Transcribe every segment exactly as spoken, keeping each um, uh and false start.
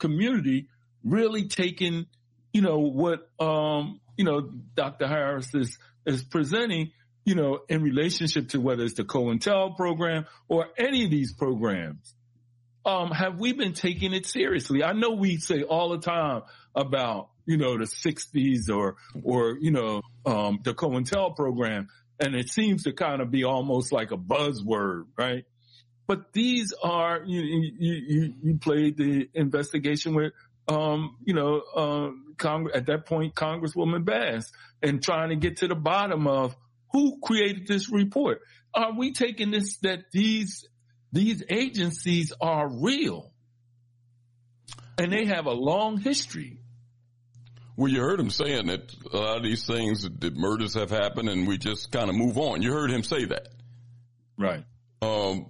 community really taking, you know, what, um, you know, Doctor Harris is, is presenting, you know, in relationship to whether it's the COINTEL program or any of these programs. Um, have we been taking it seriously? I know we say all the time about, you know, the sixties or, or, you know, um, the COINTEL program, and it seems to kind of be almost like a buzzword, right? But these are, you, you, you, you played the investigation with, um, you know, um, Congress, at that point, Congresswoman Bass, and trying to get to the bottom of who created this report. Are we taking this, that these, these agencies are real and they have a long history? Well, you heard him saying that a lot of these things, that murders have happened and we just kind of move on. You heard him say that. Right. Um,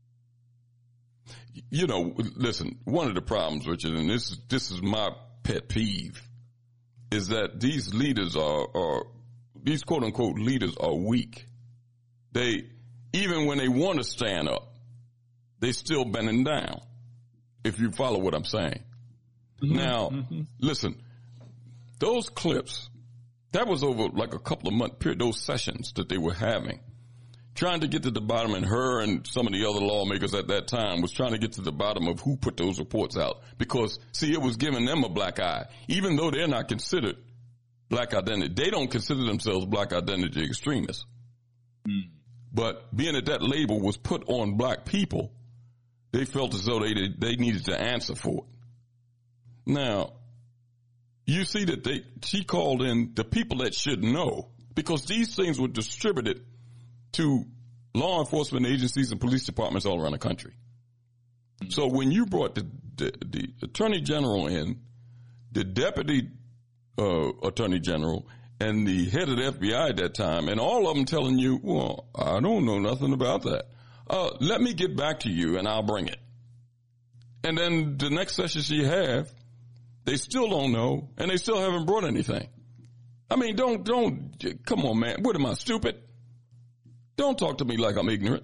you know, listen, one of the problems, Richard, and this, this is my pet peeve, is that these leaders are, are, these quote unquote leaders are weak. They, even when they want to stand up, they still bending down, if you follow what I'm saying. Mm-hmm. Now, mm-hmm. listen, those clips, that was over like a couple of month period, those sessions that they were having, trying to get to the bottom, and her and some of the other lawmakers at that time was trying to get to the bottom of who put those reports out. Because, see, it was giving them a black eye, even though they're not considered black identity. They don't consider themselves black identity extremists. Mm. But being that that label was put on black people, they felt as though they they needed to answer for it. Now, you see that they she called in the people that should know, because these things were distributed to law enforcement agencies and police departments all around the country. Mm-hmm. So when you brought the, the, the Attorney General in, the Deputy uh, Attorney General, and the head of the F B I at that time, and all of them telling you, well, I don't know nothing about that. Uh, let me get back to you and I'll bring it. And then the next session she have, they still don't know, and they still haven't brought anything. I mean, don't, don't, come on, man. What am I, stupid? Don't talk to me like I'm ignorant.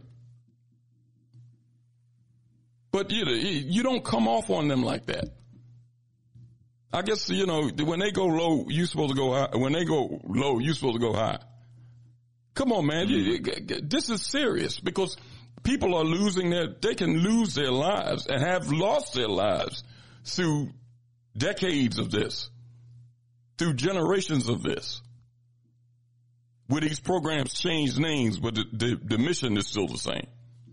But you, you don't come off on them like that. I guess, you know, when they go low, you're supposed to go high. When they go low, you're supposed to go high. Come on, man. Mm-hmm. You, this is serious, because people are losing their, they can lose their lives and have lost their lives through decades of this, through generations of this. Where these programs change names, but the, the, the mission is still the same.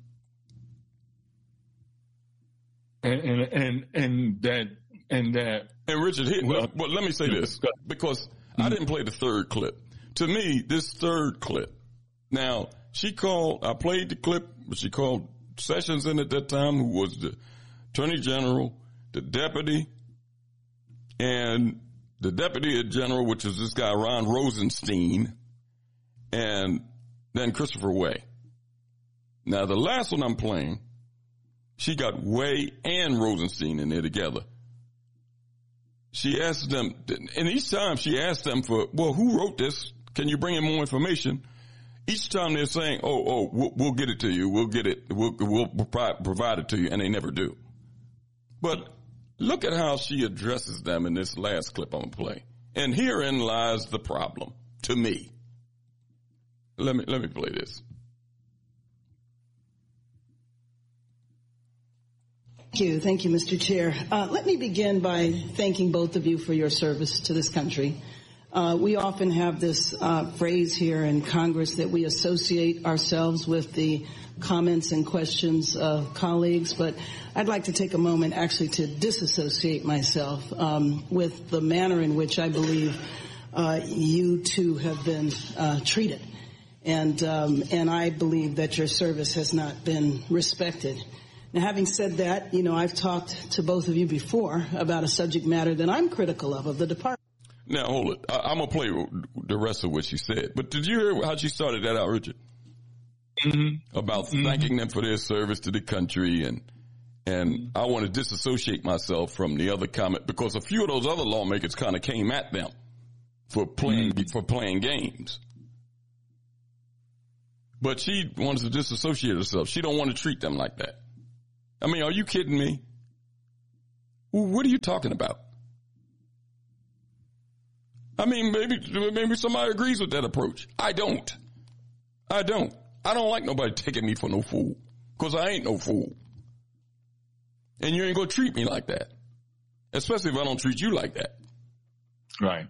And, and, and, and that, and that. And Richard, here, well, well, let me say this, because mm-hmm. I didn't play the third clip. To me, this third clip, now, she called, I played the clip, but she called Sessions in at that time, who was the Attorney General, the Deputy, and the Deputy General, which is this guy, Ron Rosenstein, and then Christopher Way. Now, the last one I'm playing, she got Way and Rosenstein in there together. She asked them, and each time she asked them for, well, who wrote this? Can you bring in more information? Each time they're saying, oh, oh, we'll, we'll get it to you. We'll get it. We'll, we'll provide, provide it to you. And they never do. But look at how she addresses them in this last clip I'm going to play. And herein lies the problem, to me. Let me, let me play this. Thank you. Thank you, Mister Chair. Uh, let me begin by thanking both of you for your service to this country. Uh, we often have this uh, phrase here in Congress that we associate ourselves with the comments and questions of colleagues, but I'd like to take a moment actually to disassociate myself um, with the manner in which I believe uh, you two have been uh, treated. And um, and I believe that your service has not been respected. Now, having said that, you know, I've talked to both of you before about a subject matter that I'm critical of, of the department. Now, hold it. I, I'm going to play the rest of what she said. But did you hear how she started that out, Richard? Mm-hmm. About mm-hmm. thanking them for their service to the country. And and I want to disassociate myself from the other comment, because a few of those other lawmakers kind of came at them for playing mm-hmm. for playing games. But she wants to disassociate herself. She don't want to treat them like that. I mean, are you kidding me? What are you talking about? I mean, maybe maybe somebody agrees with that approach. I don't. I don't. I don't like nobody taking me for no fool, because I ain't no fool. And you ain't going to treat me like that, especially if I don't treat you like that. Right.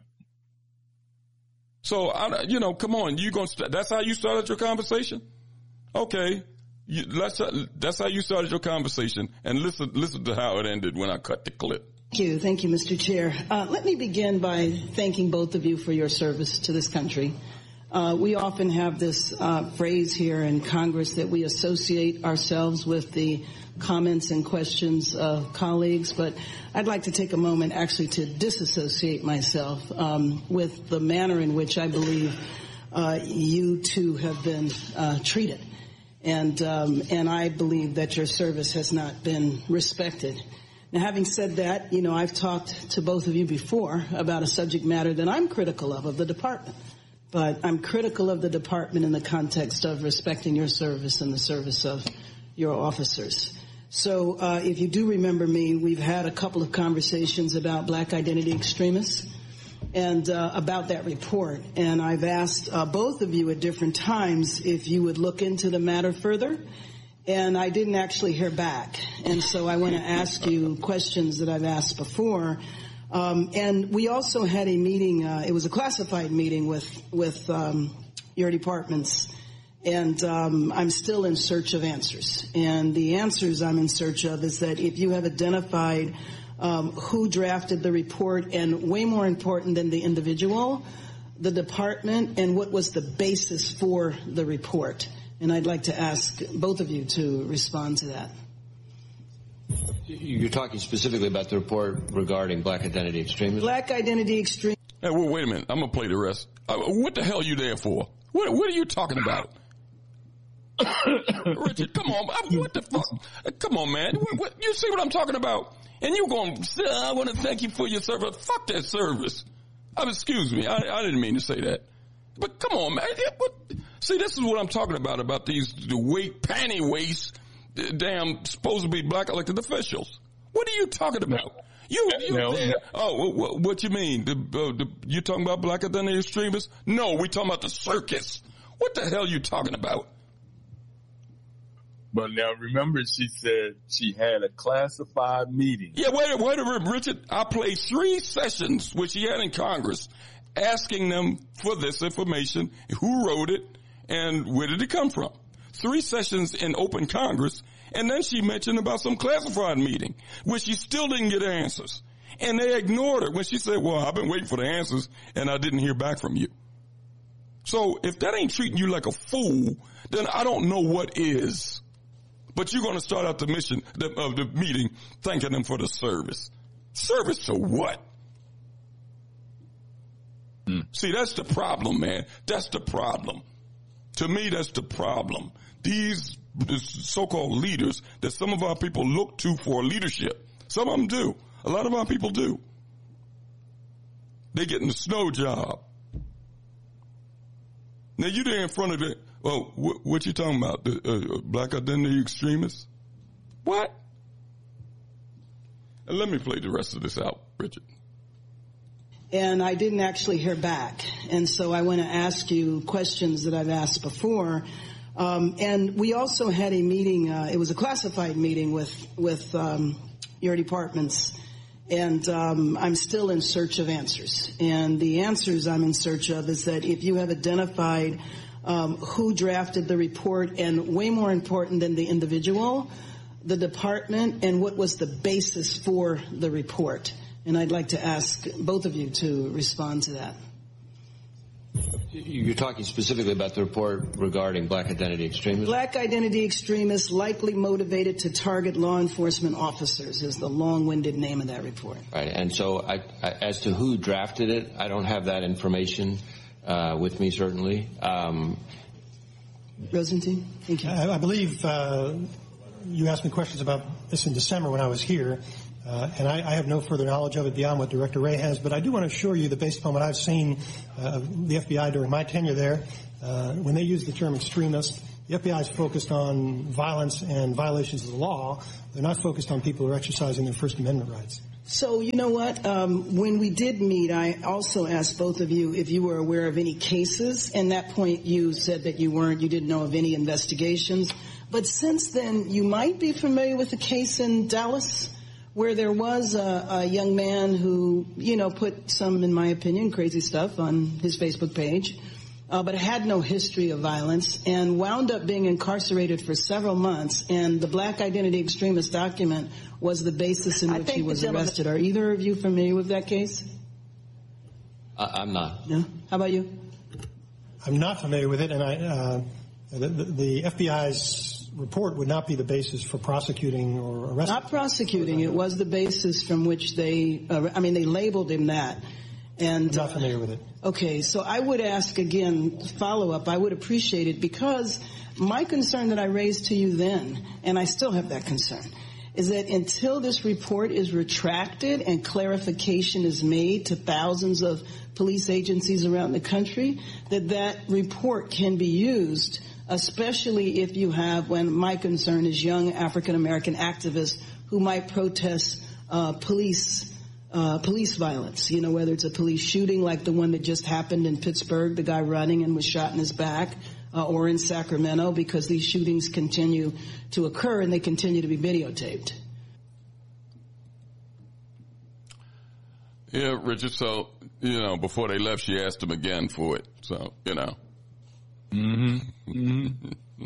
So, I, you know, come on. You gonna st- that's how you started your conversation? Okay. You, let's, uh, that's how you started your conversation. And listen, listen to how it ended when I cut the clip. Thank you. Thank you, Mister Chair. Uh, let me begin by thanking both of you for your service to this country. Uh, we often have this uh, phrase here in Congress that we associate ourselves with the comments and questions of colleagues, but I'd like to take a moment actually to disassociate myself um, with the manner in which I believe uh, you two have been uh, treated. And, um, and I believe that your service has not been respected. Now, having said that, you know, I've talked to both of you before about a subject matter that I'm critical of, of the department. But I'm critical of the department in the context of respecting your service and the service of your officers. So uh, if you do remember me, we've had a couple of conversations about black identity extremists and uh, about that report. And I've asked uh, both of you at different times if you would look into the matter further. And I didn't actually hear back. And so I want to ask you questions that I've asked before. Um, and we also had a meeting, uh, it was a classified meeting with, with um, your departments. And um, I'm still in search of answers. And the answers I'm in search of is that if you have identified um, who drafted the report, and way more important than the individual, the department, and what was the basis for the report. And I'd like to ask both of you to respond to that. You're talking specifically about the report regarding black identity extremism? Black identity extremism. Hey, well, wait a minute. I'm going to play the rest. Uh, what the hell are you there for? What, what are you talking about? Richard, come on. I, what the fuck? Come on, man. What, what, you see what I'm talking about? And you're going to say, I want to thank you for your service. Fuck that service. Uh, excuse me. I, I didn't mean to say that. But come on, man. What, see, this is what I'm talking about, about these the weight, panty waist, damn, supposed to be black elected officials. What are you talking about? You, you no, no. Oh, what, what you mean? The, uh, the, you talking about black identity extremists? No, we talking about the circus. What the hell are you talking about? But now remember, she said she had a classified meeting. Yeah, wait, wait a minute, Richard. I played three sessions which she had in Congress, asking them for this information, who wrote it, and where did it come from. Three sessions in open Congress, and then she mentioned about some classified meeting, which she still didn't get answers. And they ignored her when she said, well, I've been waiting for the answers, and I didn't hear back from you. So if that ain't treating you like a fool, then I don't know what is. But you're going to start out the mission of the, uh, the meeting thanking them for the service. Service to what? Mm. See, that's the problem, man. That's the problem. To me, that's the problem. These so-called leaders that some of our people look to for leadership, some of them do. A lot of our people do. They getting the snow job. Now, you there in front of it. Well, what, what you talking about? The uh, black identity extremists? What? And let me play the rest of this out, Richard. And I didn't actually hear back. And so I want to ask you questions that I've asked before. Um, and we also had a meeting, uh, it was a classified meeting with, with um, your departments. And um, I'm still in search of answers. And the answers I'm in search of is that if you have identified um, who drafted the report, and way more important than the individual, the department, and what was the basis for the report. And I'd like to ask both of you to respond to that. You're talking specifically about the report regarding black identity extremism? Black identity extremists likely motivated to target law enforcement officers is the long-winded name of that report. Right. And so I, I, as to who drafted it, I don't have that information uh, with me, certainly. Um, Rosenstein, thank you. I, I believe uh, you asked me questions about this in December when I was here. Uh, and I, I have no further knowledge of it beyond what Director Wray has, but I do want to assure you that based upon what I've seen uh, of the F B I during my tenure there, uh, when they use the term extremist, the F B I is focused on violence and violations of the law. They're not focused on people who are exercising their First Amendment rights. So, you know what? Um, when we did meet, I also asked both of you if you were aware of any cases. And that point, you said that you weren't. You didn't know of any investigations. But since then, you might be familiar with a case in Dallas where there was a, a young man who, you know, put some, in my opinion, crazy stuff on his Facebook page, uh, but had no history of violence and wound up being incarcerated for several months. And the Black Identity Extremist document was the basis in which he was arrested. Are either of you familiar with that case? Uh, I'm not. No? How about you? I'm not familiar with it, and I, uh, the, the F B I's report would not be the basis for prosecuting or arresting. Not prosecuting. It was the basis from which they, uh, I mean, they labeled him that. And, I'm not familiar with it. Okay, so I would ask again, follow-up, I would appreciate it, because my concern that I raised to you then, and I still have that concern, is that until this report is retracted and clarification is made to thousands of police agencies around the country, that that report can be used, especially if you have, when my concern is young African-American activists who might protest uh, police uh, police violence, you know, whether it's a police shooting like the one that just happened in Pittsburgh, the guy running and was shot in his back, Uh, or in Sacramento, because these shootings continue to occur and they continue to be videotaped. Yeah, Richard, so, you know, before they left, she asked him again for it. So, you know. Mm-hmm. Mm-hmm.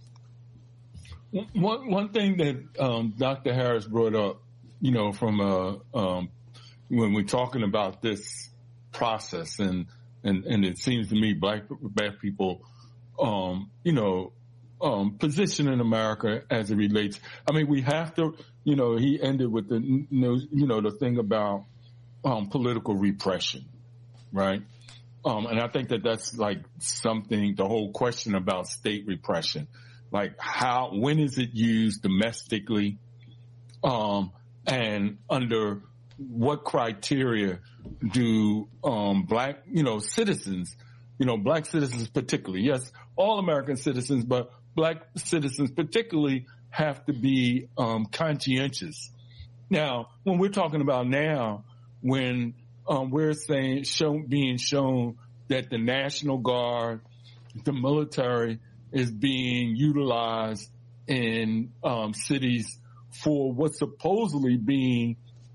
one, one thing that um, Doctor Harris brought up, you know, from uh, um, when we're talking about this process, and, and, and it seems to me black, black people Um, you know, um, position in America as it relates. I mean, we have to, you know, he ended with the, you know, the thing about um, political repression, right? Um, and I think that that's like something, the whole question about state repression, like how, when is it used domestically, um, and under what criteria do um, black, you know, citizens, you know, black citizens particularly, yes, all American citizens, but black citizens particularly have to be um, conscientious. Now, when we're talking about now, when um, we're saying, show, being shown that the National Guard, the military is being utilized in um, cities for what's supposedly being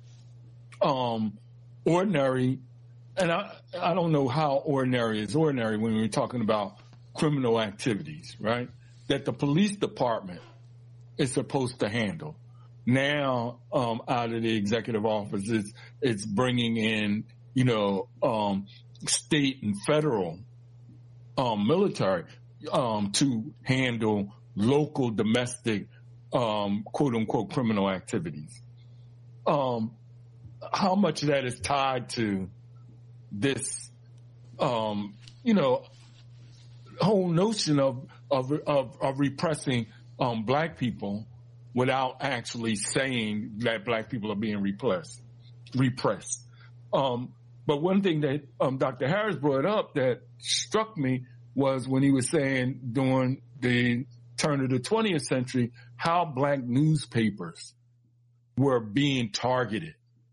um, ordinary. And I, I don't know how ordinary is ordinary when we're talking about criminal activities, right? That the police department is supposed to handle. Now, um, out of the executive office, it's, it's bringing in, you know, um, state and federal, um, military, um, to handle local domestic, um, quote unquote criminal activities. Um, how much of that is tied to this, um, you know, whole notion of of of, of repressing um, black people without actually saying that black people are being repressed. Repressed. Um, but one thing that um, Doctor Harris brought up that struck me was when he was saying during the turn of the twentieth century how black newspapers were being targeted,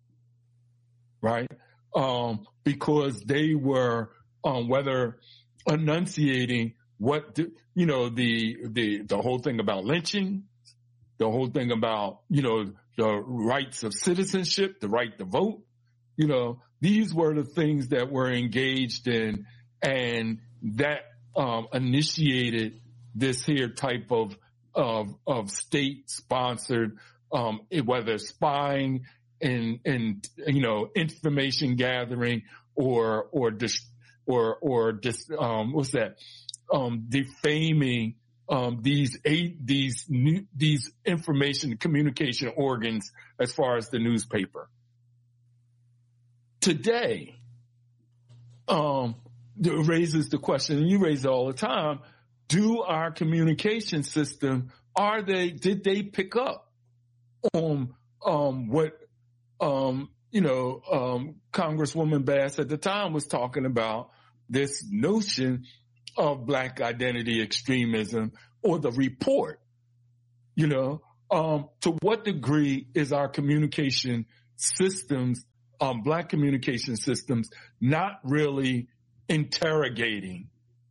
right? Um, because they were, um, whether enunciating what, the, you know, the, the, the whole thing about lynching, the whole thing about, you know, the rights of citizenship, the right to vote, you know, these were the things that were engaged in, and that, um, initiated this here type of, of, of state sponsored, um, whether spying and, and, you know, information gathering or, or, dis, or, or dis, um, what's that? Um, defaming, um, these eight, these new, these information communication organs as far as the newspaper. Today, um, it raises the question, and you raise it all the time, do our communication system, are they, did they pick up on, um, what, um, you know, um, Congresswoman Bass at the time was talking about, this notion of black identity extremism, or the report, you know, um, to what degree is our communication systems, um, black communication systems, not really interrogating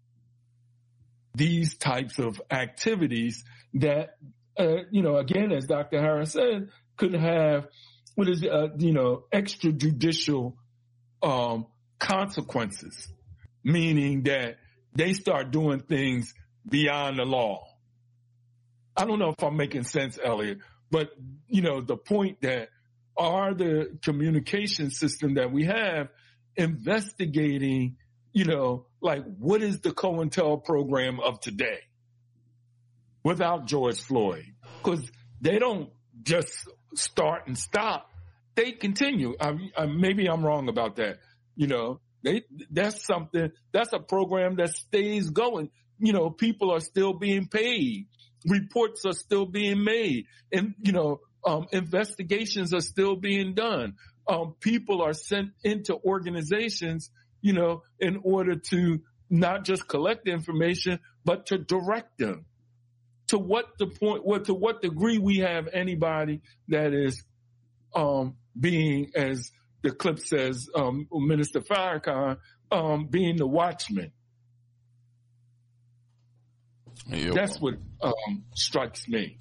these types of activities that, uh, you know, again, as Doctor Harris said, could have what is, uh, you know, extrajudicial um, consequences, meaning that they start doing things beyond the law. I don't know if I'm making sense, Elliot, but, you know, the point that are the communication system that we have investigating, you know, like what is the COINTEL program of today without George Floyd? Because they don't just start and stop. They continue. I, I, maybe I'm wrong about that. You know, they, that's something, that's a program that stays going. You know, people are still being paid. Reports are still being made. And, you know, um, investigations are still being done. Um, people are sent into organizations, you know, in order to not just collect the information, but to direct them. To what the point, what to what degree we have anybody that is um, being, as the clip says, um, Minister Farrakhan, um, being the watchman. Yeah, That's what um, strikes me.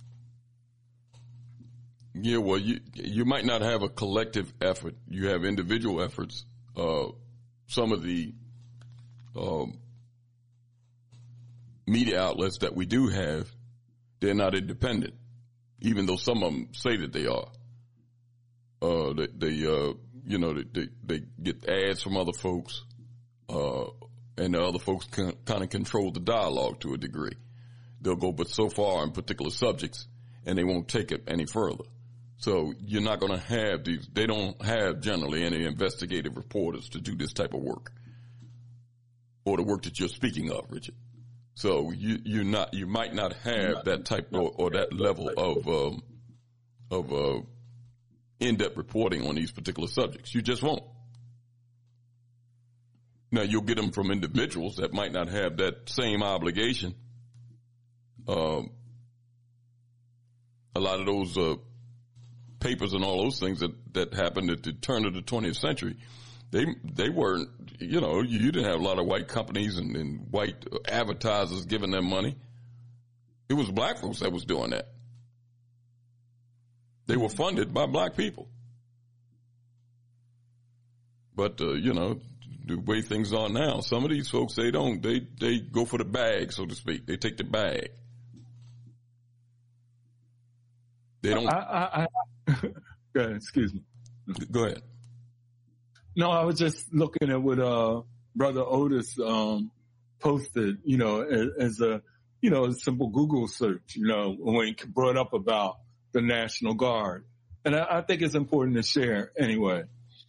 Yeah, well, you you might not have a collective effort. You have individual efforts. Uh, some of the um, media outlets that we do have, they're not independent, even though some of them say that they are. Uh, they, they uh, you know, they, they, they get ads from other folks, uh, and the other folks can kind of control the dialogue to a degree. They'll go but so far in particular subjects, and they won't take it any further. So you're not going to have these, they don't have generally any investigative reporters to do this type of work, or the work that you're speaking of, Richard. So you, you're not, you might not have that type or, or that level of, um, of, uh, in-depth reporting on these particular subjects. You just won't. Now you'll get them from individuals that might not have that same obligation. Um, a lot of those, uh, papers and all those things that, that happened at the turn of the twentieth century, they they weren't, you know, you, you didn't have a lot of white companies and, and white advertisers giving them money. It was black folks that was doing that. They were funded by black people. But, uh, you know, the way things are now, some of these folks, they don't, they, they go for the bag, so to speak. They take the bag. They don't. I, I, I Go ahead, excuse me. Go ahead. No, I was just looking at what uh, Brother Otis um, posted, you know, as, as a, you know, a simple Google search, you know, when he brought up about the National Guard. And I, I think it's important to share anyway.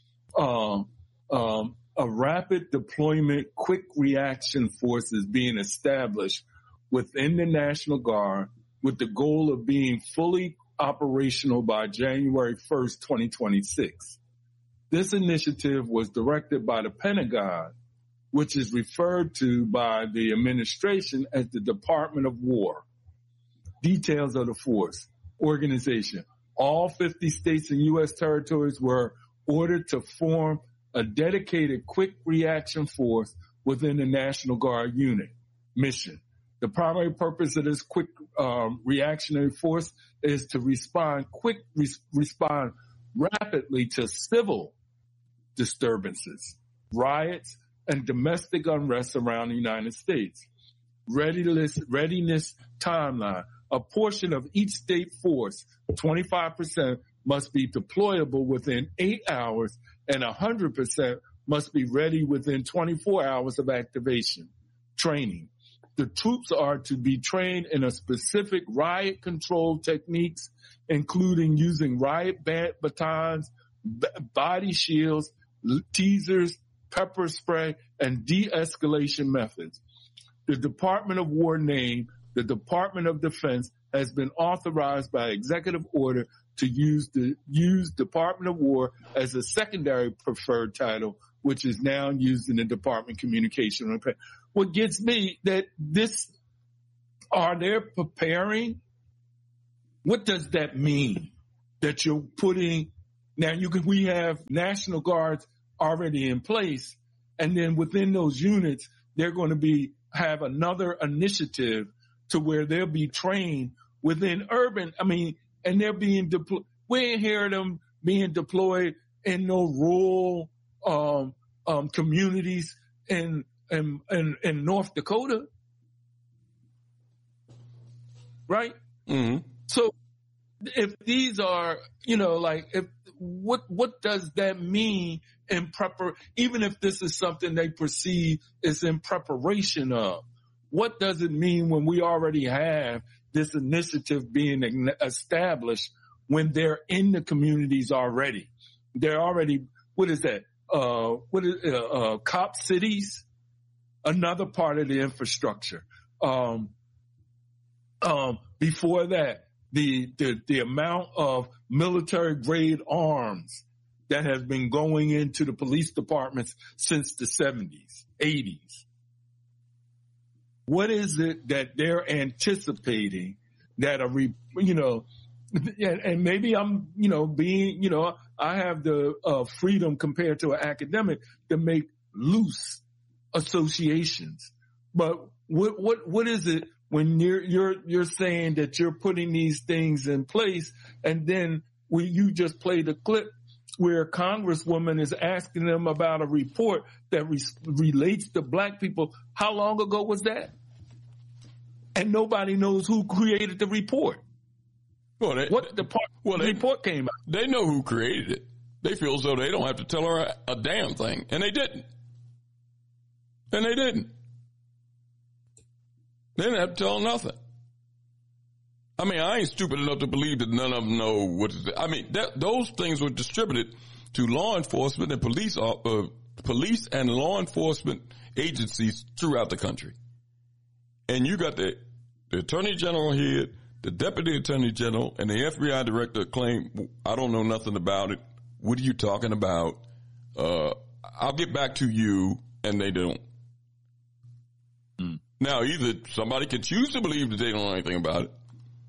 Um, um, a rapid deployment, quick reaction force is being established within the National Guard with the goal of being fully operational by January first, twenty twenty-six. This initiative was directed by the Pentagon, which is referred to by the administration as the Department of War. Details of the force, organization. All fifty states and U S territories were ordered to form a dedicated quick reaction force within the National Guard unit. Mission. The primary purpose of this quick um, reactionary force is to respond quick, res- respond rapidly to civil disturbances, riots, and domestic unrest around the United States. Readiness, readiness timeline. A portion of each state force, twenty-five percent, must be deployable within eight hours, and one hundred percent must be ready within twenty-four hours of activation. Training. The troops are to be trained in a specific riot control techniques, including using riot bat- batons, b- body shields, teasers, pepper spray, and de-escalation methods. The Department of War name, the Department of Defense, has been authorized by executive order to use the use Department of War as a secondary preferred title, which is now used in the Department of Communication. What gets me that this, are they preparing? What does that mean? That you're putting Now you can, we have National Guards already in place, and then within those units, they're going to be, have another initiative to where they'll be trained within urban, I mean, and they're being deployed. We ain't hear them being deployed in no rural, um, um, communities in, in, in, in North Dakota. Right? Mm-hmm. So if these are, you know, like, if, what, what does that mean in prepar, even if this is something they perceive is in preparation of, what does it mean when we already have this initiative being established when they're in the communities already? They're already, what is that? Uh, what is, uh, uh, cop cities? Another part of the infrastructure. Um, Um, before that, the, the, the amount of military grade arms that has been going into the police departments since the seventies, eighties. What is it that they're anticipating that a, re, you know, and, and maybe I'm, you know, being, you know, I have the uh, freedom compared to an academic to make loose associations. But what, what, what is it when you're, you're, you're saying that you're putting these things in place, and then we, you just played a clip where a congresswoman is asking them about a report that re- relates to black people. How long ago was that? And nobody knows who created the report. Well, they, what the part, well, the they, report came out. They know who created it. They feel as though they don't have to tell her a, a damn thing. And they didn't. And they didn't. They didn't have to tell nothing. I mean, I ain't stupid enough to believe that none of them know what is. I mean, that, those things were distributed to law enforcement and police, uh, police and law enforcement agencies throughout the country. And you got the, the attorney general here, the deputy attorney general, and the F B I director claim, I don't know nothing about it. What are you talking about? Uh, I'll get back to you, and they don't. Mm. Now, either somebody can choose to believe that they don't know anything about it.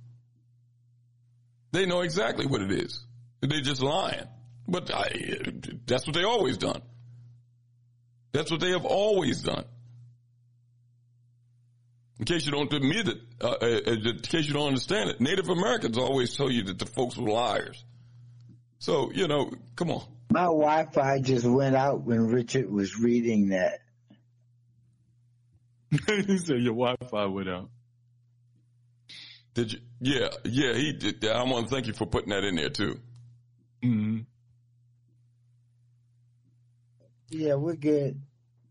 They know exactly what it is. They're just lying. But I, that's what they always done. That's what they have always done. In case you don't admit it, uh, in case you don't understand it, Native Americans always tell you that the folks were liars. So, you know, come on. My Wi-Fi just went out when Richard was reading that. He said your Wi-Fi went out. Did you? Yeah, yeah, he did. I want to thank you for putting that in there, too. Mm-hmm. Yeah, we're good.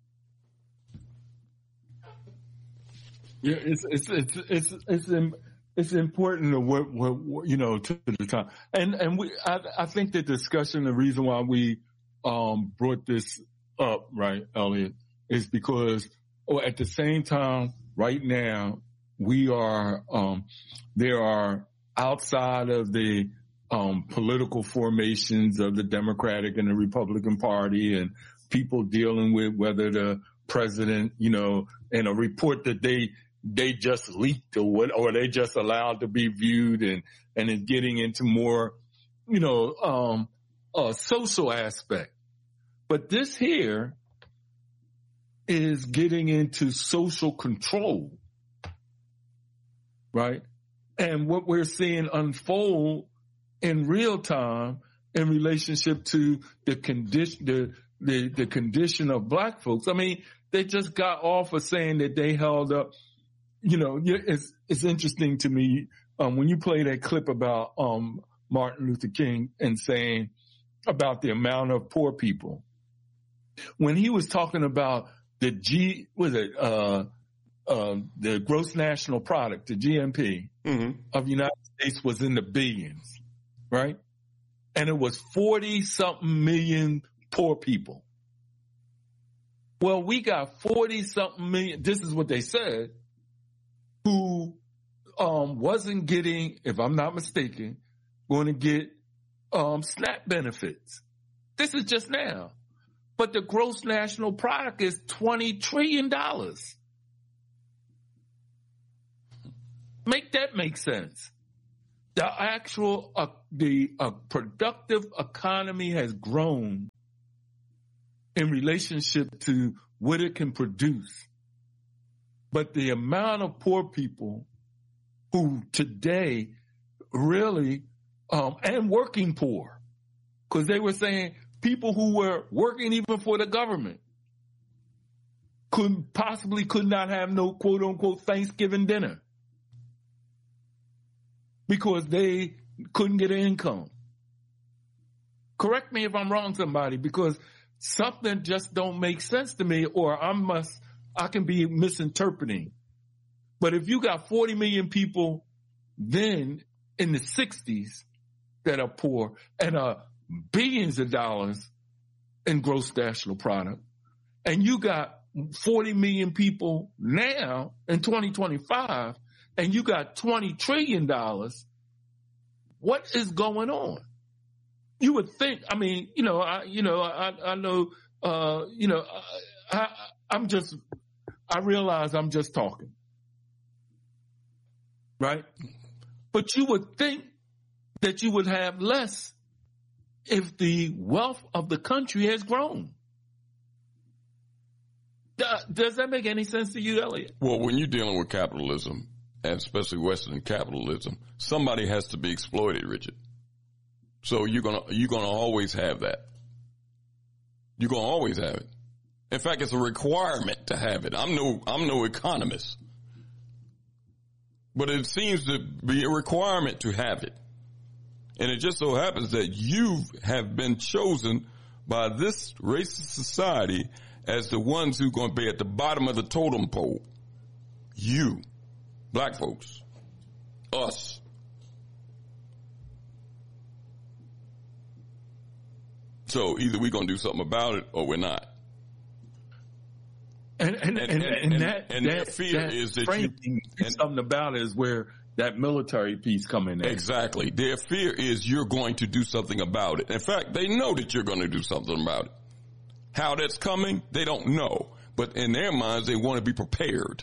Yeah, it's it's it's it's it's it's important to what, what you know to the time, and and we I I think the discussion, the reason why we um brought this up, right, Elliot, is because oh, at the same time, right now we are um there are outside of the um political formations of the Democratic and the Republican Party and people dealing with whether the president, you know, and a report that they they just leaked or what, or they just allowed to be viewed, and, and is getting into more, you know, um, a social aspect. But this here is getting into social control, right? And what we're seeing unfold in real time in relationship to the condition, the, the, the condition of black folks. I mean, they just got off of saying that they held up. You know, it's it's interesting to me um, when you play that clip about um, Martin Luther King and saying about the amount of poor people. When he was talking about the G, was it uh, uh, the gross national product, the G N P mm-hmm. of the United States was in the billions, right? And it was forty something million poor people. Well, we got forty something million. This is what they said. Who um, wasn't getting, if I'm not mistaken, going to get um, SNAP benefits. This is just now. But the gross national product is twenty trillion dollars. Make that make sense. The actual, uh, the uh, productive economy has grown in relationship to what it can produce. But the amount of poor people who today really, um, and working poor, because they were saying people who were working even for the government could possibly could not have no quote unquote Thanksgiving dinner because they couldn't get an income. Correct me if I'm wrong, somebody, because something just don't make sense to me, or I must, I can be misinterpreting. But if you got forty million people then in the sixties that are poor and are billions of dollars in gross national product, and you got forty million people now in twenty twenty-five, and you got twenty trillion dollars, what is going on? You would think, I mean, you know, I, you know, I, I know, uh, you know, I, I, I'm just, I realize I'm just talking, right? But you would think that you would have less if the wealth of the country has grown. Does that make any sense to you, Elliot? Well, when you're dealing with capitalism, and especially Western capitalism, somebody has to be exploited, Richard. So you're gonna you're gonna always have that. You're gonna always have it. In fact, it's a requirement to have it. I'm no I'm no economist, but it seems to be a requirement to have it. And it just so happens that you have been chosen by this racist society as the ones who are going to be at the bottom of the totem pole. You, black folks, us. So either we're going to do something about it or we're not. And and, and, and, and, and that, and that, their fear that is that framing, you, and, something about it is where that military piece come in there. Exactly. Their fear is you're going to do something about it. In fact, they know that you're going to do something about it. How that's coming, they don't know. But in their minds, they want to be prepared.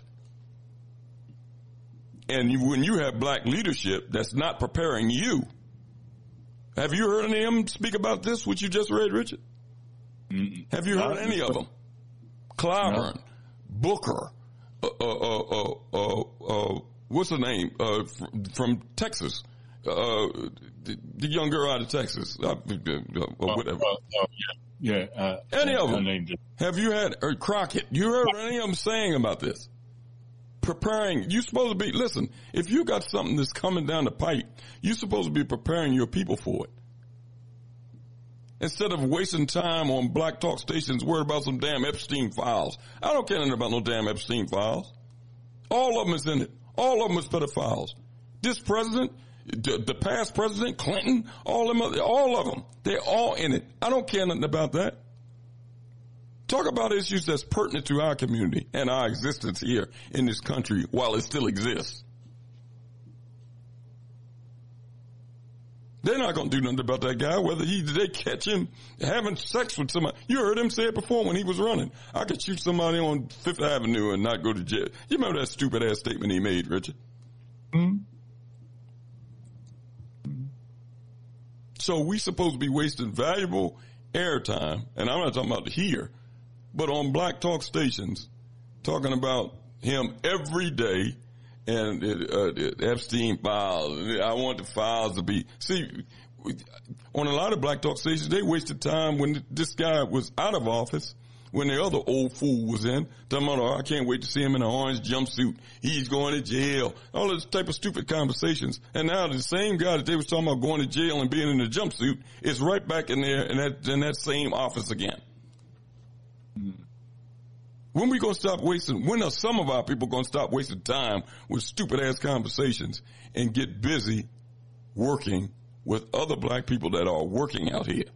And you, when you have black leadership that's not preparing you, have you heard any of them speak about this, what you just read, Richard? Mm-mm. Have you heard no, any of them? Clyburn, no. Booker, uh, uh, uh, uh, uh, what's her name, uh, from, from Texas, uh, the, the young girl out of Texas, uh, uh, whatever. Uh, uh, uh, yeah, yeah. Uh, any of them? Have you had, or Crockett, you heard any of them saying about this? Preparing, you're supposed to be, listen, if you got something that's coming down the pipe, you're supposed to be preparing your people for it. Instead of wasting time on black talk stations worried about some damn Epstein files. I don't care nothing about no damn Epstein files. All of them is in it. All of them is pedophiles. This president, the, the past president, Clinton, all of them, all of them, they're all in it. I don't care nothing about that. Talk about issues that's pertinent to our community and our existence here in this country while it still exists. They're not going to do nothing about that guy, whether he they catch him having sex with somebody. You heard him say it before when he was running. I could shoot somebody on Fifth Avenue and not go to jail. You remember that stupid ass statement he made, Richard? Mm-hmm. So we supposed to be wasting valuable airtime, and I'm not talking about here, but on black talk stations, talking about him every day. And uh, Epstein files. I want the files to be. See, on a lot of black talk stations, they wasted time when this guy was out of office, when the other old fool was in. Talking about, oh, I can't wait to see him in an orange jumpsuit. He's going to jail. All this type of stupid conversations. And now the same guy that they was talking about going to jail and being in a jumpsuit is right back in there in that in that same office again. Mm-hmm. When we going to stop wasting, when are some of our people going to stop wasting time with stupid ass conversations and get busy working with other black people that are working out here?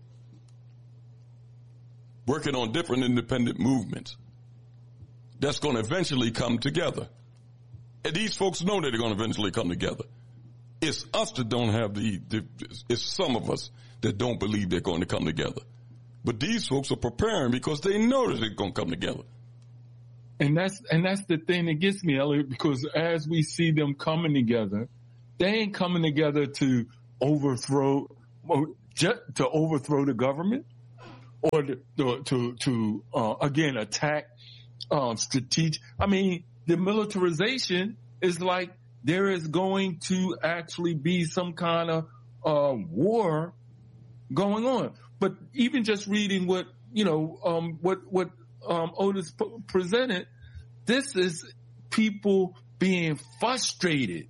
Working on different independent movements that's going to eventually come together. And these folks know that they're going to eventually come together. It's us that don't have the, the, it's some of us that don't believe they're going to come together. But these folks are preparing because they know that they're going to come together. And that's and that's the thing that gets me, Elliot, because as we see them coming together, They ain't coming together to overthrow, just to overthrow the government, or to to, to, to uh, again attack um, strategic. I mean, the militarization is like there is going to actually be some kind of uh, war going on. But even just reading what you know, um, what what um, Otis p- presented, this is people being frustrated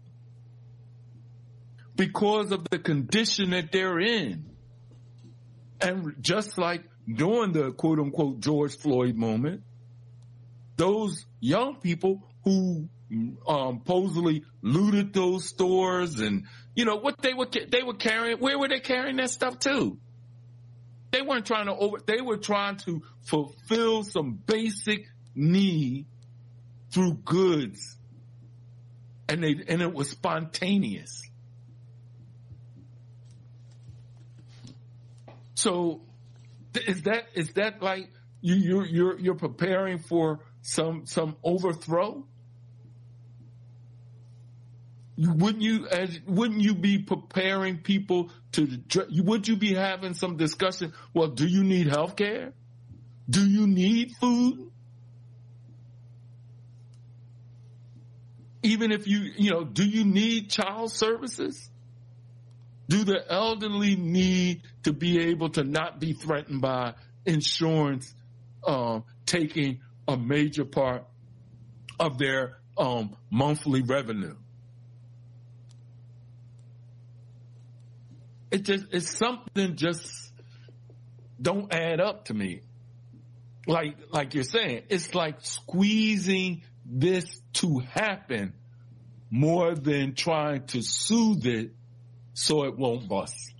because of the condition that they're in. And just like during the quote unquote George Floyd moment, those young people who um, supposedly looted those stores and, you know, what they were, they were carrying, where were they carrying that stuff to? They weren't trying to over, they were trying to fulfill some basic need through goods. And they, and it was spontaneous. So is that, is that like you, you're, you're, you're preparing for some, some overthrow? Wouldn't you, as, wouldn't you be preparing people to, would you be having some discussion? Well, do you need health care? Do you need food? Even if you, you know, do you need child services? Do the elderly need to be able to not be threatened by insurance um, taking a major part of their um, monthly revenue? It just, it's something just don't add up to me. Like, like you're saying, it's like squeezing this to happen more than trying to soothe it so it won't bust.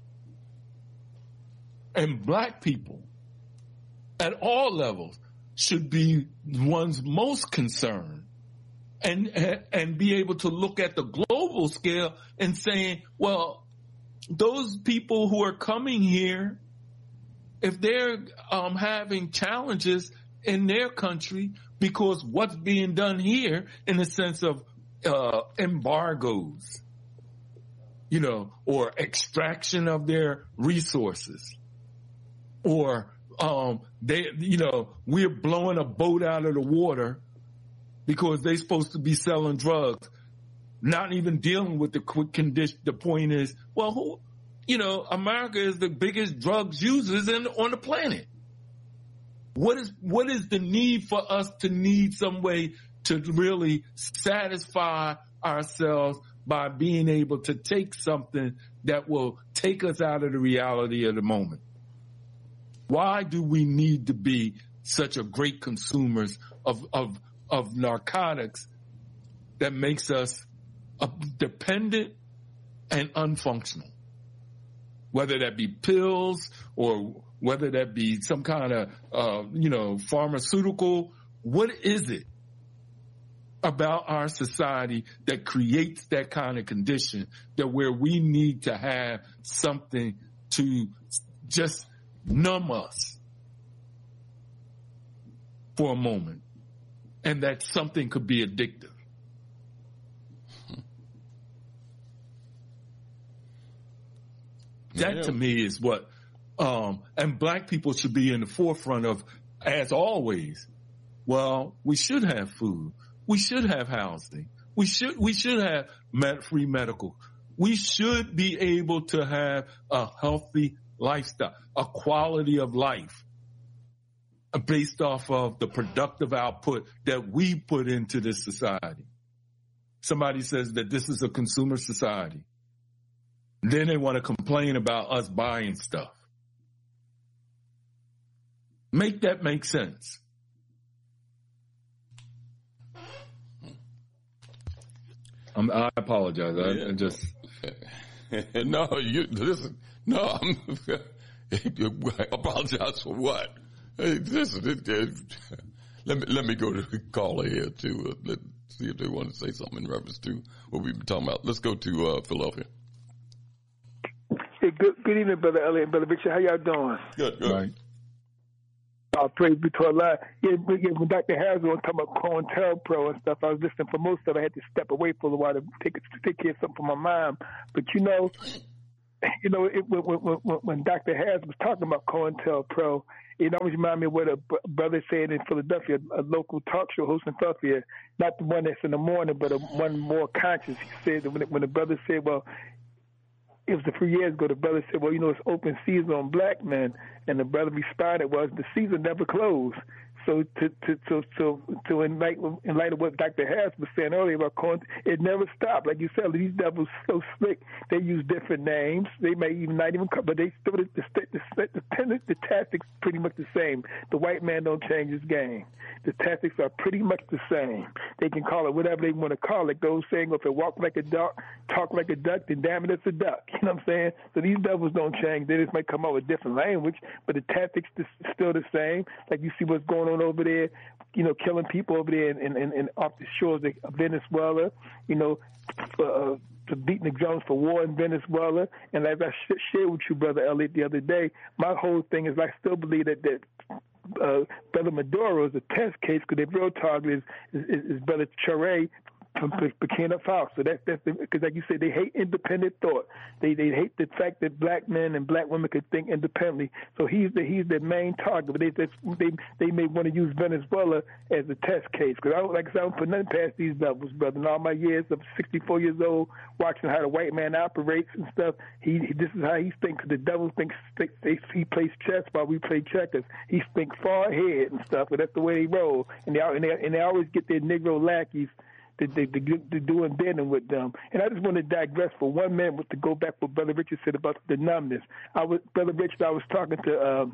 And black people at all levels should be ones most concerned and, and be able to look at the global scale and saying, well, those people who are coming here, if they're um, having challenges in their country because what's being done here in the sense of uh, embargoes, you know, or extraction of their resources, or um, they, you know, we're blowing a boat out of the water because they're supposed to be selling drugs. Not even dealing with the quick condition. The point is, well, who, you know, America is the biggest drugs users in, on the planet. What is, what is the need for us to need some way to really satisfy ourselves by being able to take something that will take us out of the reality of the moment? Why do we need to be such a great consumers of, of, of narcotics that makes us dependent and unfunctional, whether that be pills or whether that be some kind of, uh, you know, pharmaceutical? What is it about our society that creates that kind of condition that where we need to have something to just numb us for a moment, and that something could be addictive? That yeah. to me is what, um, and black people should be in the forefront of, as always. Well, we should have food. We should have housing. We should, we should have med- free medical. We should be able to have a healthy lifestyle, a quality of life based off of the productive output that we put into this society. Somebody says that this is a consumer society. Then they want to complain about us buying stuff. Make that make sense. I'm, I apologize. I, I just no, you listen. No, I'm apologize for what? Hey, listen, it, it, let me let me go to the caller here too. Uh, let's see if they want to say something in reference to what we've been talking about. Let's go to uh, Philadelphia. Hey, good, good evening, Brother Elliott and Brother Richard. How y'all doing? Good, good. Right. Uh, praise be to Allah. Yeah, when Doctor Harris was talking about COINTELPRO and stuff, I was listening for most of it. I had to step away for a while to take, to take care of something for my mom. But, you know, you know, it, when, when, when Doctor Harris was talking about COINTELPRO, it always reminded me of what a brother said in Philadelphia, a local talk show host in Philadelphia, not the one that's in the morning, but a, one more conscious. He said that when, when the brother said, well, it was a few years ago, the brother said, well, you know, it's open season on black men. And the brother responded, well, the season never closed. So to to to to, to in, light, in light of what Doctor Harris was saying earlier about COINTELPRO, it never stopped. Like you said, these devils so slick. They use different names. They may even not even come, but they still the the, the, the, the, the tactics pretty much the same. The white man don't change his game. The tactics are pretty much the same. They can call it whatever they want to call it. Those saying, if it walk like a duck, talk like a duck, then damn it, it's a duck. You know what I'm saying? So these devils don't change. They just might come up with different language, but the tactics is still the same. Like you see what's going on over there, you know, killing people over there and in, in, in off the shores of Venezuela, you know, uh, to beating the drums for war in Venezuela. And as I sh- shared with you, Brother Elliot, the other day, my whole thing is I still believe that, that uh, Brother Maduro is a test case because their real target is, is, is Brother Chare from Burkina Faso. That's that's because, like you said, they hate independent thought. They they hate the fact that black men and black women could think independently. So he's the he's the main target. But they they they may want to use Venezuela as a test case. Because I don't like I said, I don't put nothing past these devils, brother. In all my years of sixty-four years old, watching how the white man operates and stuff, he this is how he thinks. The devil thinks they, he plays chess while we play checkers. He thinks far ahead and stuff. But that's the way they roll. And they and they, and they always get their Negro lackeys to, to, to, to do and bending with them. And I just want to digress for one minute to go back what Brother Richard said about the numbness. I was, Brother Richard, I was talking to um,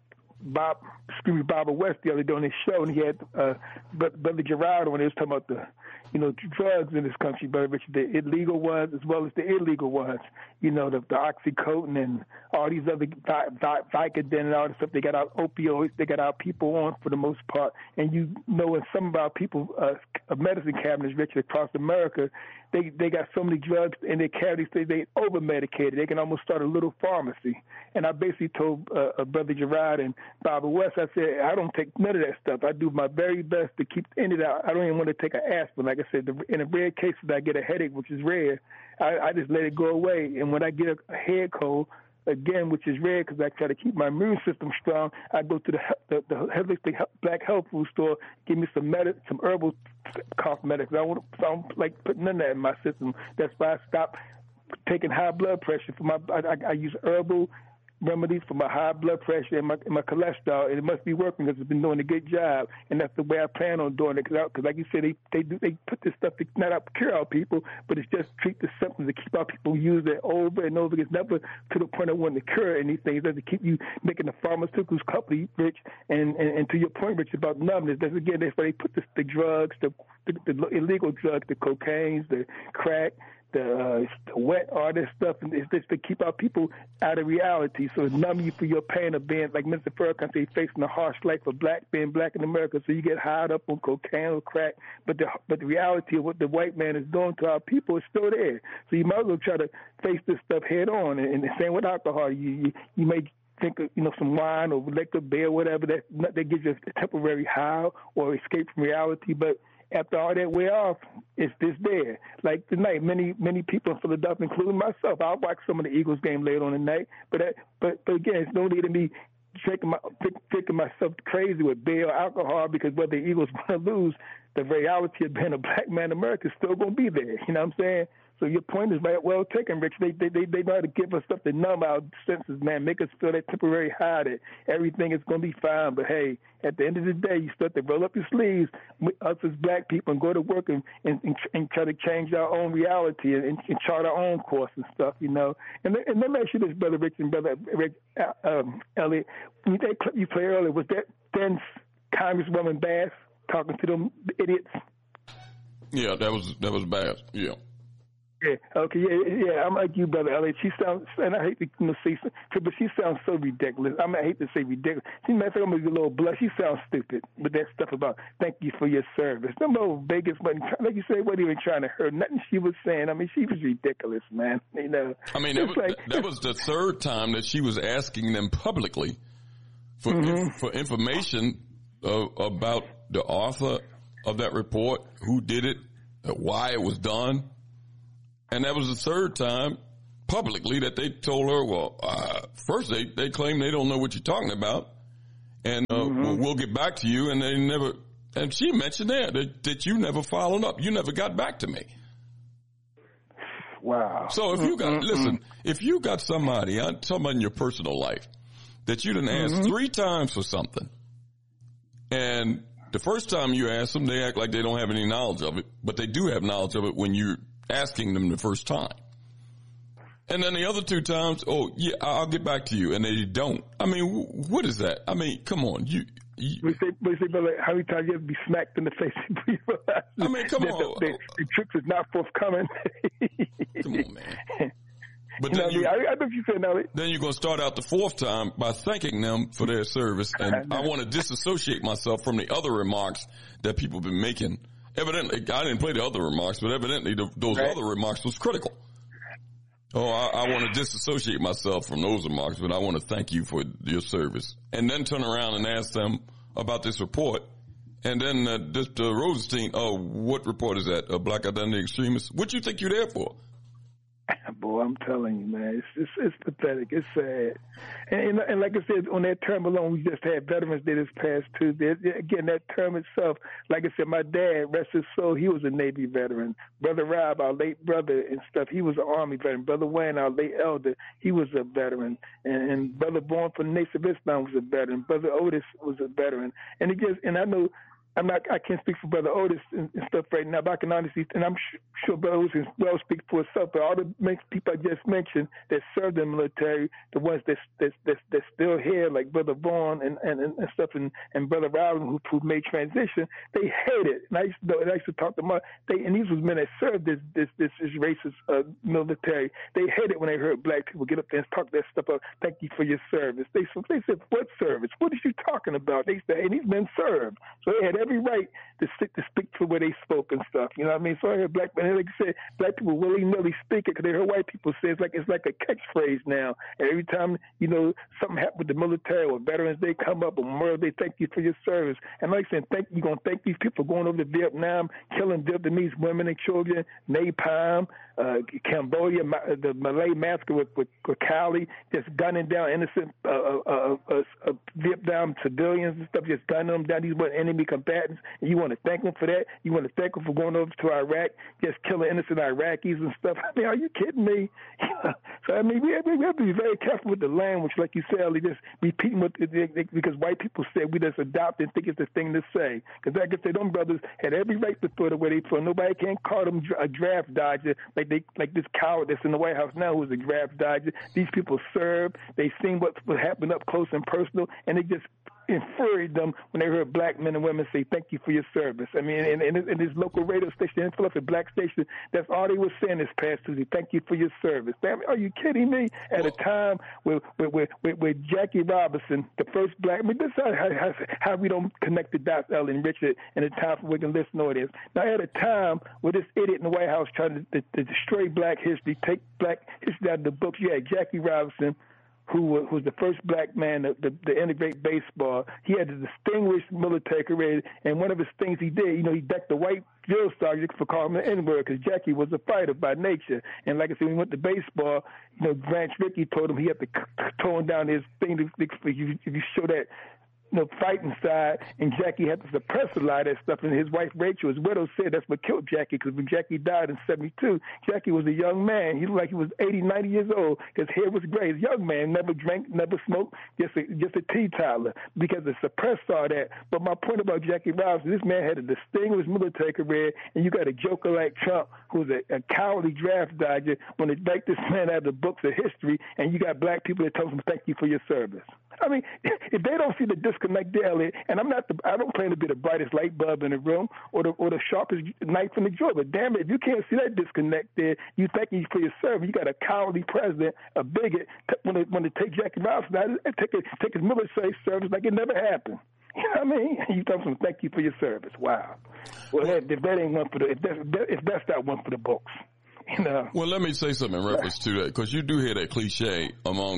Bob, excuse me, Barbara West the other day on his show, and he had uh, Brother Gerardo when he was talking about the, you know, drugs in this country, Brother Richard, the illegal ones as well as the illegal ones. You know, the, the Oxycontin and all these other Vicodin and all this stuff. They got our opioids. They got our people on for the most part. And you know, in some of our people, uh, medicine cabinets, Richard, across America, they they got so many drugs in their cavities, they, they over-medicated. They can almost start a little pharmacy. And I basically told uh, uh, Brother Gerard and Barbara West, I said, I don't take none of that stuff. I do my very best to keep any of that. I don't even want to take an aspirin. Like I said, the, in a rare case that I get a headache, which is rare, I, I just let it go away. And when I get a, a head cold, again, which is rare because I try to keep my immune system strong, I go to the the, the holistic black health food store, give me some med- some herbal cough medics. I don't, I don't like putting none of that in my system. That's why I stopped taking high blood pressure. For my, I, I, I use herbal remedies for my high blood pressure and my, and my cholesterol, and it must be working because it's been doing a good job, and that's the way I plan on doing it. Because, like you said, they they do they put this stuff to not up cure our people, but it's just treat the symptoms to keep our people using it over and over. It's never to the point of wanting to cure anything. It's just to keep you making the pharmaceuticals company rich. And, and, and to your point, Rich, about numbness, that's again that's where they put the, the drugs, the, the, the illegal drugs, the cocaines, the crack, the, uh, the wet, all this stuff, and it's just to keep our people out of reality. So it's numb you for your pain of being, like Mister Farrakhan said, facing a harsh life of black, being black in America. So you get high up on cocaine or crack, but the but the reality of what the white man is doing to our people is still there. So you might as well try to face this stuff head on. And, and the same with alcohol. You you, you may think of, you know, some wine or liquor, beer, whatever that that gives you a temporary high or escape from reality, but after all that wear off, it's this there. Like tonight, many many people in Philadelphia, including myself, I'll watch some of the Eagles game later on tonight. But that, but but again, it's no need of me drinking my thinking myself crazy with beer or alcohol because whether the Eagles win or lose, the reality of being a black man in America is still going to be there. You know what I'm saying? So your point is well taken, Rich. They they they, they know how to give us stuff to numb our senses, man, make us feel that temporary high that everything is going to be fine. But hey, at the end of the day, you start to roll up your sleeves, us as black people, and go to work and and, and, and try to change our own reality and, and, and chart our own course and stuff, you know. And, and let me ask you this, Brother Rich and Brother Rick, um, Elliot, that clip you played earlier, was that then Congresswoman Bass talking to them idiots? Yeah, that was that was bad. Yeah. Yeah, okay, yeah, yeah, I'm like you, Brother Elliot. She sounds, and I hate to you know, say, but she sounds so ridiculous. I mean, I hate to say ridiculous. She might think I'm going to be a little blush. She sounds stupid with that stuff about thank you for your service. Them little Vegas, but like you said, wasn't even trying to hurt. Nothing she was saying. I mean, she was ridiculous, man. You know. I mean, that was, like, that was the third time that she was asking them publicly for mm-hmm. inf- for information uh, about the author of that report, who did it, why it was done. And that was the third time publicly that they told her, well, uh, first they, they claim they don't know what you're talking about, and uh, mm-hmm. we'll, we'll get back to you. And they never, and she mentioned there that, that you never followed up. You never got back to me. Wow. So if you got, mm-hmm. listen, if you got somebody, somebody in your personal life that you didn't ask mm-hmm. three times for something, and the first time you ask them, they act like they don't have any knowledge of it, but they do have knowledge of it when you're asking them the first time. And then the other two times, oh, yeah, I'll get back to you, and they don't. I mean, what is that? I mean, come on. You, you we say, we say, brother, how many times you have to be smacked in the face? I mean, come on. The, the, the tricks is not forthcoming. Come on, man. But you then, know, you, I, I know you said no. Then you're going to start out the fourth time by thanking them for their service. And I, I want to disassociate myself from the other remarks that people have been making. Evidently, I didn't play the other remarks, but evidently the, those right. other remarks was critical. Oh, I, I want to disassociate myself from those remarks, but I want to thank you for your service. And then turn around and ask them about this report. And then uh, this, uh, Rosenstein, oh, what report is that? A Black Identity Extremist? What you think you're there for? Boy, I'm telling you, man, it's it's, it's pathetic. It's sad. And, and, and like I said, on that term alone, we just had Veterans Day this past Tuesday. Again, that term itself, like I said, my dad, rest his soul, he was a Navy veteran. Brother Rob, our late brother and stuff, he was an Army veteran. Brother Wayne, our late elder, he was a veteran. And, and Brother Born from the Nation of Islam was a veteran. Brother Otis was a veteran. And it just, and I know, I'm not, I can't speak for Brother Otis and, and stuff right now, but I can honestly, and I'm sh- sure Brother Otis can well speak for himself, but all the people I just mentioned that served in the military, the ones that's, that's, that's, that's still here, like Brother Vaughn and, and, and stuff, and, and Brother Robin, who, who made transition, they hate it. And I used to, I used to talk to them, they, and these was men that served this, this, this, this racist uh, military. They hate it when they heard black people get up there and talk that stuff up. Thank you for your service. They, they said, what service? What are you talking about? They said, hey, these men served. So they had every right to stick to speak for where they spoke and stuff. You know what I mean? So I heard black men, like I said, black people willy-nilly speak it because they heard white people say it's like it's like a catchphrase now. And every time, you know, something happened with the military or Veterans Day come up or Memorial Day, thank you for your service. And like I said, thank you, going to thank these people for going over to Vietnam, killing Vietnamese women and children, napalm, uh, Cambodia, the Malay massacre with, with, with Cali, just gunning down innocent uh, uh, uh, uh, uh, Vietnam civilians and stuff, just gunning them down. These were enemy combatants. And you want to thank them for that? You want to thank them for going over to Iraq, just killing innocent Iraqis and stuff? I mean, are you kidding me? So, I mean, we have, we have to be very careful with the language, like you said, Ali, just repeating what, because white people said we just adopt and think it's the thing to say. Because like I said, them brothers had every right to throw it away they throw. Nobody can call them a draft dodger like they like this coward that's in the White House now who's a draft dodger. These people serve. They seen what, what happened up close and personal, and they just infuriated them when they heard black men and women say, thank you for your service. I mean, in, in, in this local radio station in Philadelphia, black station, that's all they were saying this past Tuesday, thank you for your service. Damn, are you kidding me? At a time where, where, where, where, where Jackie Robinson, the first black, I mean, this is how, how, how we don't connect the dots, Ellen and Richard, in a time for we can listen audience. Now, at a time where this idiot in the White House trying to, to, to destroy black history, take black history out of the books, you had Jackie Robinson, who was the first black man to, to, to integrate baseball. He had a distinguished military career, and one of his things he did, you know, he decked the white drill sergeant for calling him the N-word because Jackie was a fighter by nature. And like I said, when he went to baseball, you know, Branch Rickey told him he had to tone down his thing to, if you, if you show that, you know, fighting side, and Jackie had to suppress a lot of that stuff. And his wife, Rachel, his widow, said that's what killed Jackie, because when Jackie died in seventy-two, Jackie was a young man. He looked like he was eighty, ninety years old. His hair was gray. He's a young man, never drank, never smoked, just a, just a teetotaler, because it suppressed all that. But my point about Jackie Robinson, this man had a distinguished military career, and you got a joker like Trump, who's a, a cowardly draft dodger, when they break this man out of the books of history, and you got black people that tell him, thank you for your service. I mean, if they don't see the disconnect there, and I'm not the, I don't claim to be the brightest light bulb in the room or the or the sharpest knife in the drawer, but damn it, if you can't see that disconnect there, you thank you for your service. You got a cowardly president, a bigot, when they, when they take Jackie Robinson out, take, a, take his military service like it never happened. You know what I mean? You tell them, thank you for your service. Wow. Well, that, if that ain't one for the, if, that, if that's not one for the books, you know. Well, let me say something in reference to that, because you do hear that cliche among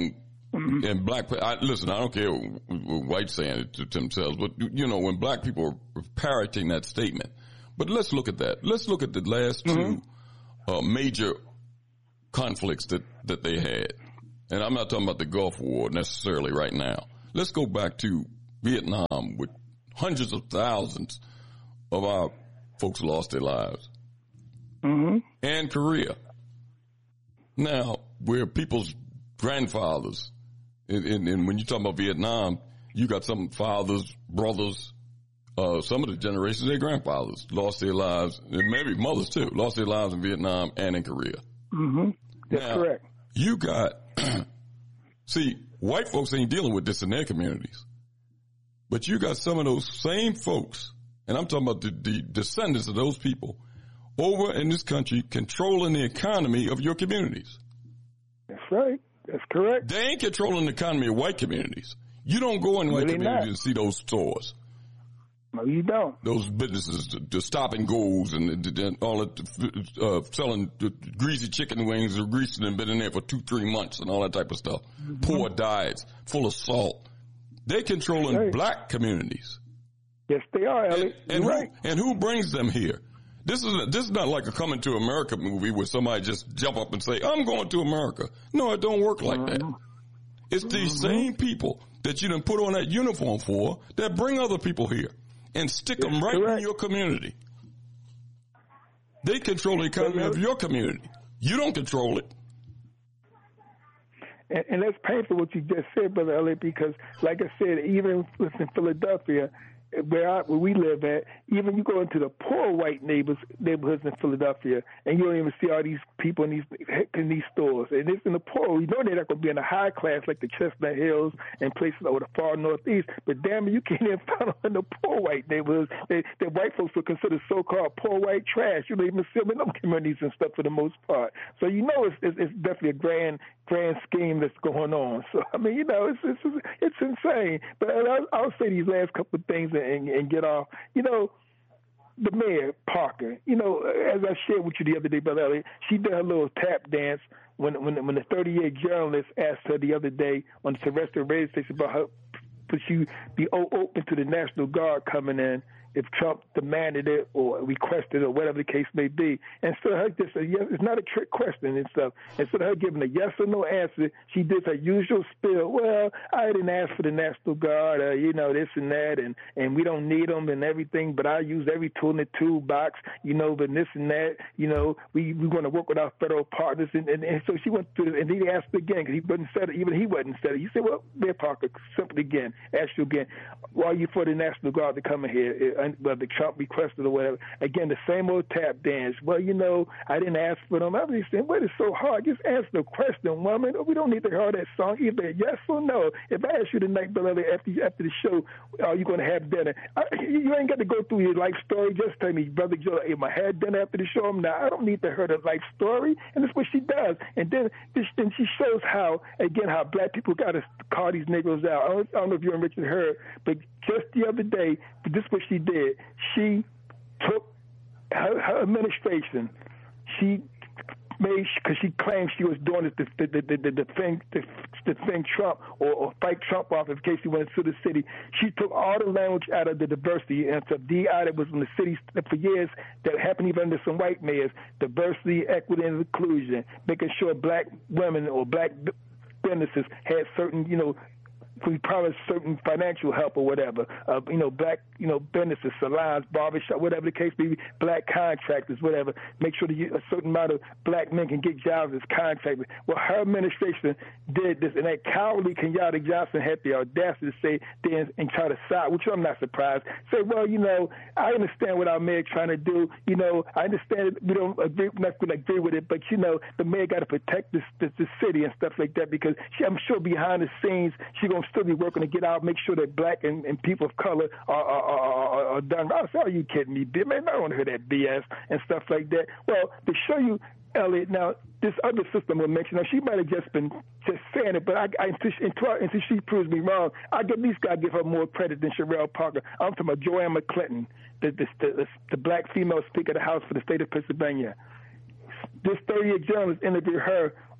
Mm-hmm. And black, I, listen, I don't care what whites saying it to themselves, but, you know, when black people are parroting that statement. But let's look at that. Let's look at the last mm-hmm. two uh, major conflicts that, that they had. And I'm not talking about the Gulf War necessarily right now. Let's go back to Vietnam, with hundreds of thousands of our folks lost their lives. Mm-hmm. And Korea. Now, where people's grandfathers, and, and, and when you talk about Vietnam, you got some fathers, brothers, uh, some of the generations, their grandfathers lost their lives, and maybe mothers too, lost their lives in Vietnam and in Korea. Mm-hmm. That's now, correct. You got, see, white folks ain't dealing with this in their communities. But you got some of those same folks, and I'm talking about the, the descendants of those people, over in this country controlling the economy of your communities. That's right. That's correct. They ain't controlling the economy of white communities. You don't go in white really communities not. and see those stores. No, you don't. Those businesses, the, the stop and goes and, and all that, uh, selling greasy chicken wings or greasy and been in there for two, three months and all that type of stuff. Mm-hmm. Poor diets, full of salt. They controlling right. black communities. Yes, they are, Elliot. And, and, You're who, right. and who brings them here? This is a, this is not like a Coming to America movie where somebody just jump up and say, I'm going to America. No, it don't work like that. It's these mm-hmm. same people that you done put on that uniform for that bring other people here and stick them right correct. in your community. They control the economy of your community. You don't control it. And, and that's painful what you just said, Brother Elliot, because like I said, even in Philadelphia, where, I, where we live at, even you go into the poor white neighbors, neighborhoods in Philadelphia, and you don't even see all these people in these in these stores. And it's in the poor. You know they're not going to be in the high class like the Chestnut Hills and places over the far northeast. But damn it, you can't even find them in the poor white neighborhoods. They, that white folks would consider so-called poor white trash. You don't even see them in them communities and stuff for the most part. So you know it's, it's, it's definitely a grand grand scheme that's going on. So I mean, you know, it's it's it's insane. But I'll, I'll say these last couple of things and, and get off. You know, the mayor, Parker, you know, as I shared with you the other day, Brother Elliot, she did her little tap dance when when, when the thirty-year journalist asked her the other day on the terrestrial radio station about her, would she be open to the National Guard coming in if Trump demanded it or requested it or whatever the case may be. And so her just a yes, it's not a trick question and stuff. Instead of her giving a yes or no answer, she did her usual spiel. Well, I didn't ask for the National Guard, uh, you know, this and that, and, and we don't need them and everything, but I use every tool in the toolbox, you know, but this and that, you know, we, we want to work with our federal partners. And, and, and so she went through it, and he asked again, because he wasn't said it, even he wasn't said it. He said, well, Mayor Parker, simply again, ask you again, why are you for the National Guard to come in here? Whether Trump requested or whatever. Again, the same old tap dance. Well, you know, I didn't ask for them. I was saying, what is so hard? Just answer the question, woman. We don't need to hear that song either. Yes or no. If I ask you tonight, brother, after after the show, are you going to have dinner? I, you ain't got to go through your life story. Just tell me, brother Joe, am I had dinner after the show? I'm not. I don't need to hear the life story. And that's what she does. And then, this, then she shows how, again, how black people got to call these Negroes out. I don't, I don't know if you and Richard heard, but just the other day, this is what she did. She took her, her administration. She made, because she claimed she was doing it to, to, to, to, defend, to defend Trump or, or fight Trump off in case he went to the city. She took all the language out of the diversity and some D I that was in the city for years that happened even under some white mayors. Diversity, equity, and inclusion, making sure black women or black businesses had certain, you know, we promised certain financial help or whatever, uh, you know, black, you know, businesses, salons, barbershop, whatever the case may be, black contractors, whatever. Make sure that you, a certain amount of black men can get jobs as contractors. Well, her administration did this, and that cowardly Kenyatta Johnson had the audacity to say then and try to side, which I'm not surprised. Say, well, you know, I understand what our mayor trying to do. You know, I understand we don't agree, not going to agree with it, but you know, the mayor got to protect this, this, the city and stuff like that because she, I'm sure behind the scenes she gonna still be working to get out, make sure that black and, and people of color are, are, are, are done. I said, are you kidding me, man? I don't want to hear that B S and stuff like that. Well, to show you, Elliot, now, this other sister will mention, now she might have just been just saying it, but I, I until, she, until she proves me wrong, I at least got to give her more credit than Sherelle Parker. I'm talking about Joanne McClinton, the, the, the, the black female Speaker of the House for the state of Pennsylvania. This thirty-year journalist interviewed her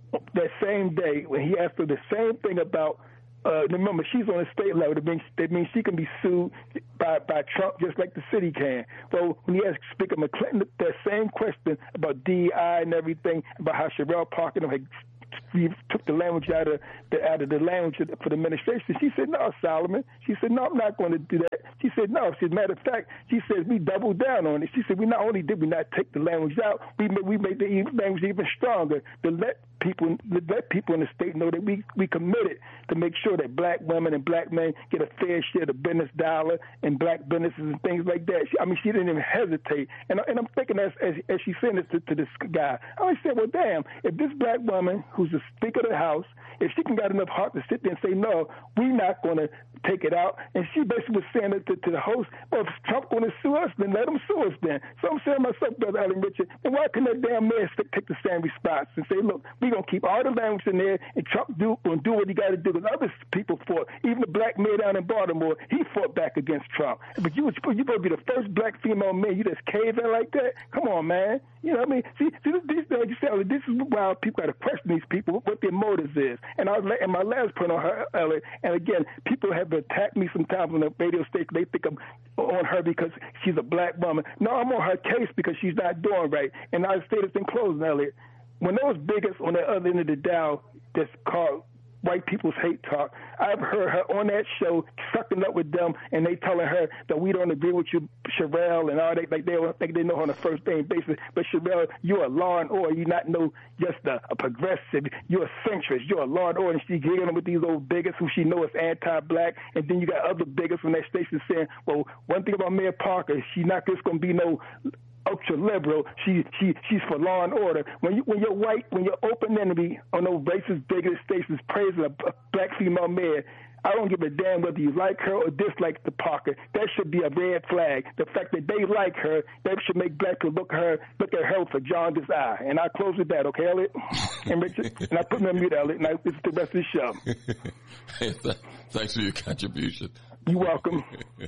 that same day when he asked her the same thing about. Uh, remember, she's on a state level. That means, that means she can be sued by, by Trump just like the city can. So when he asked Speaker McClinton that same question about D E I and everything, about how Sherelle Parker had he took the language out of the out of the language for the administration. She said, "No, Solomon." She said, "No, I'm not going to do that." She said, "No." She said, "Matter of fact," she said, "we doubled down on it." She said, "We not only did we not take the language out, we made, we made the language even stronger to let people to let people in the state know that we we committed to make sure that black women and black men get a fair share of the business dollar and black businesses and things like that." She, I mean, she didn't even hesitate. And, and I'm thinking as as, as she said this to, to this guy, I said, "Well, damn, if this black woman who's the Speaker of the House, if she can got enough heart to sit there and say, no, we're not going to take it out," and she basically was saying it to, to the host, "Well, if Trump going to sue us, then let him sue us then." So I'm saying to myself, Brother Allen Richard, then why can that damn man take the same response and say, "Look, we're going to keep all the language in there, and Trump do going to do what he got to do," because other people fought. Even the black mayor down in Baltimore, he fought back against Trump. But you, you supposed to be the first black female mayor. You just cave in like that? Come on, man. You know what I mean? See, see this, this, like you said, this is why people got to question these people, what their motives is. And I was and my last point on her, Elliot, and again, people have attacked me sometimes on the radio station. They think I'm on her because she's a black woman. No, I'm on her case because she's not doing right. And I say this in closing, Elliot. When those bigots on the other end of the dial that's called white people's hate talk, I've heard her on that show sucking up with them, and they telling her that we don't agree with you, Sherelle, and all that. Like they don't think they know her on a first name basis. But Sherelle, you're a law and order. You're not no just a, a progressive. You're a centrist. You're a law and order. And she's giggling with these old bigots who she knows is anti-black. And then you got other bigots from that station saying, well, one thing about Mayor Parker, she's not just going to be no ultra liberal. She she she's for law and order. When you when you're white, when you're open enemy on those racist bigoted stations praising a, a black female mayor, I don't give a damn whether you like her or dislike the Parker. That should be a red flag. The fact that they like her, that should make black people look her look at her for jaundiced eye. And I close with that, okay, Elliot? And Richard, and I put me on mute, Elliot. And I, this is the rest of the show. Hey, th- thanks for your contribution. You're welcome.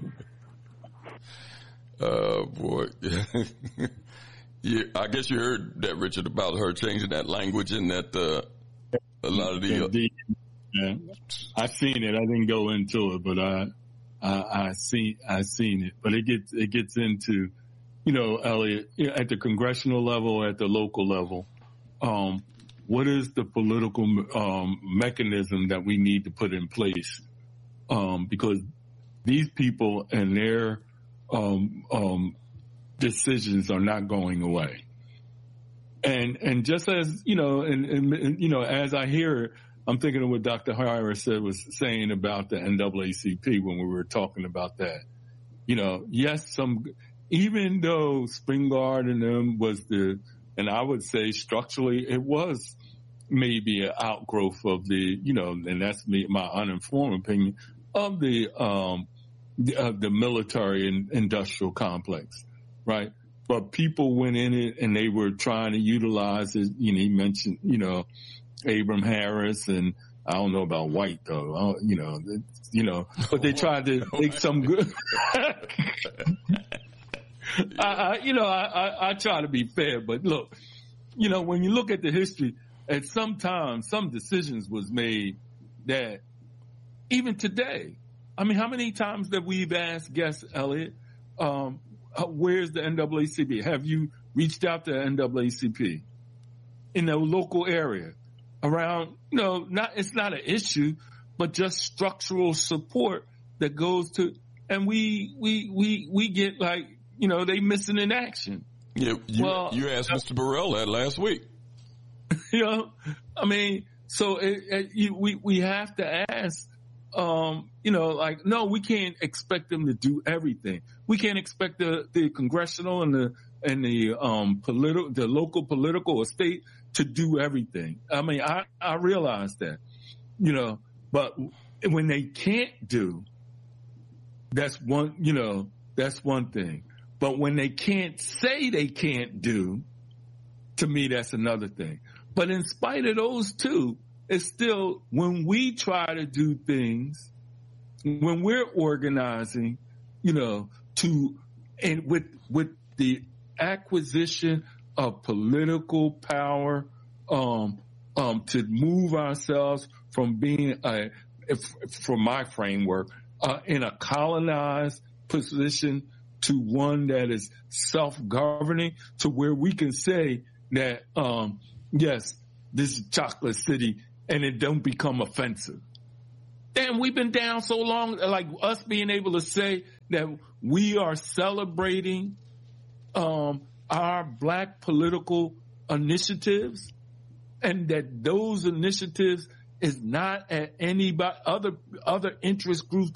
Oh, boy. Yeah, I guess you heard that, Richard, about her changing that language and that uh, a lot of the... Uh, yeah. I seen it. I didn't go into it, but I, I, I see, I seen it. But it gets, it gets into, you know, Elliot, at the congressional level, at the local level, um, what is the political um, mechanism that we need to put in place? Um, because these people and their Um, um, decisions are not going away. And, and just as, you know, and, and, and, you know, as I hear it, I'm thinking of what Doctor Harris said was saying about the N double A C P when we were talking about that. You know, yes, some, even though Springard and them was the, and I would say structurally it was maybe an outgrowth of the, you know, and that's me, my uninformed opinion of the, um, The, uh, the military and industrial complex, right? But people went in it and they were trying to utilize it. You know, he mentioned, you know, Abram Harris, and I don't know about White though. I don't, you know, you know, but they tried to make some good. I, I, you know, I, I, I try to be fair, but look, you know, when you look at the history, at some time, some decisions was made that even today. I mean, how many times that we've asked guests, Elliot, um, uh, where's the N double A C P? Have you reached out to N double A C P in the local area around, you know, not, it's not an issue, but just structural support that goes to, and we, we, we, we get like, you know, they missing in action. Yeah. You, well, you asked Mister Burrell that last week. You know, I mean, so it, it, you, we, we have to ask, Um, you know, like, no, we can't expect them to do everything. We can't expect the, the congressional and the, and the, um, political, the local political or state to do everything. I mean, I, I realize that, you know, but when they can't do, that's one, you know, that's one thing. But when they can't say they can't do, to me, that's another thing. But in spite of those two, it's still, when we try to do things, when we're organizing, you know, to, and with, with the acquisition of political power, um, um, to move ourselves from being, a, if, from my framework, uh, in a colonized position to one that is self-governing, to where we can say that, um, yes, this is Chocolate City, and it don't become offensive. And we've been down so long, like us being able to say that we are celebrating um, our black political initiatives, and that those initiatives is not at any other other interest groups